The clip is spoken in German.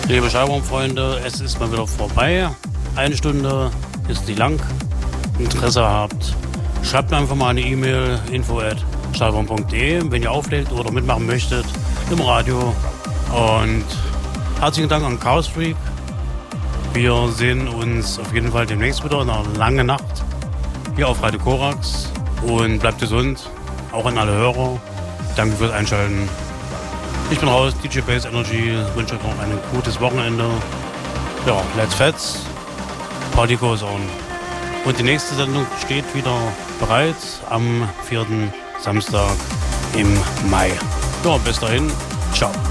Liebe Schallraumfreunde, es ist mal wieder vorbei. Eine Stunde ist die lang. Interesse habt, schreibt mir einfach mal eine E-Mail, info@schallraum.de, wenn ihr auflegt oder mitmachen möchtet im Radio. Und herzlichen Dank an Chaos Freak. Wir sehen uns auf jeden Fall demnächst wieder in einer langen Nacht hier auf Radio Korax. Und bleibt gesund, auch an alle Hörer. Danke fürs Einschalten. Ich bin raus, DJ Bass Energy, wünsche euch noch ein gutes Wochenende. Ja, let's fetz, Party goes on. Und die nächste Sendung steht wieder bereit am 4. Samstag im Mai. Ja, bis dahin, ciao.